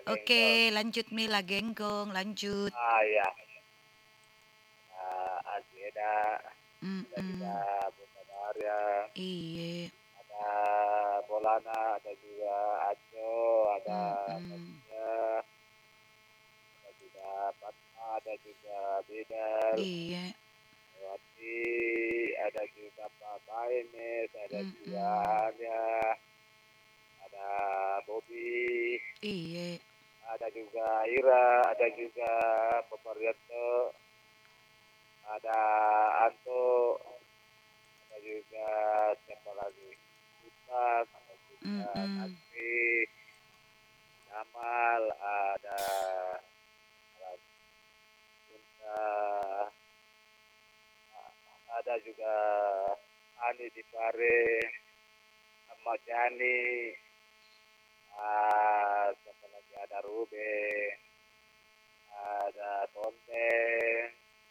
Oke, Genggong. lanjut Mila Genggong, lanjut. Ya, Azeda, ada juga Mm-mm. Bunda Maria, Iya. ada Bolana, ada juga Aco, ada Mm-mm. Fatia, ada juga Fatma, ada juga Bidal, Iya. Wati, ada juga Pak Baimes, ada juga Mm-mm. Arya, ada Bobby, Iya. ada juga Ira, ada juga Bapak Rianto, ada Anto, ada juga siapa lagi? Ustaz, ada juga Mm-mm. Nasri, Jamal, ada Junta, ada juga Ani di Pare, Ahmad Yani, siapa lagi ada Ruben, ada Tonteng,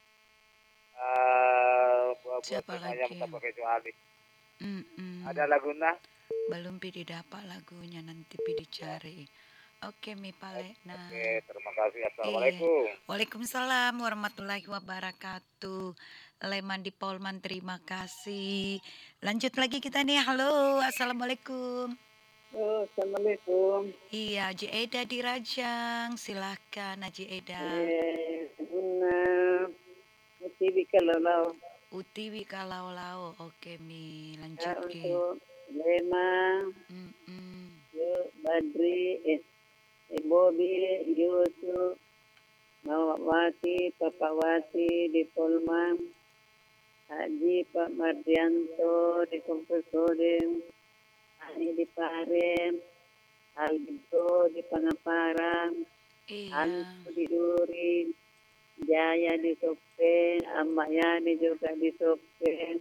buat Siapa semuanya lagi? bukan pakai kecuali. Mm-mm. Ada laguna? Belum pidi dapat lagunya nanti pidi Ya. cari. Oke, Mi Palena. Oke, terima kasih. Iya. Assalamualaikum. Waalaikumsalam warahmatullahi wabarakatuh. Leman di Polman, terima kasih. Lanjut lagi kita nih. Halo, assalamualaikum. Oh, Assalamualaikum. Iya, Haji Eda di Rajang. Silahkan Haji Eda. Guna TV kalau Utiwi kalau lau. Oke, Mi. ya Lanjut Ki. untuk Lema, Mm-mm. Yuk Badri, Bobi, Yusuf, Mawati, Papawati di Polman, Haji Pak Mardianto di Komposodim, Ani di Paren, Aldo di Panaparan, Iya. Anto di Duri, Jaya di Sopen, Amayani juga di Sopen,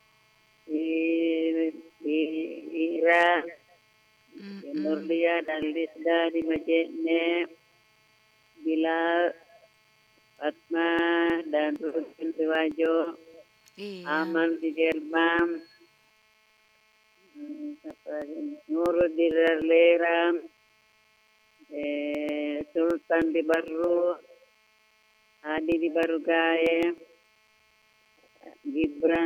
di Ira, di Mm-mm. Nurlia dan Lisda di Majene, Bilal, Fatma dan Rukin Riwajo, Iya. Aman di Jerman, Nurul di Leram, Sultan di Baru, Adi di Barugaya, Gibran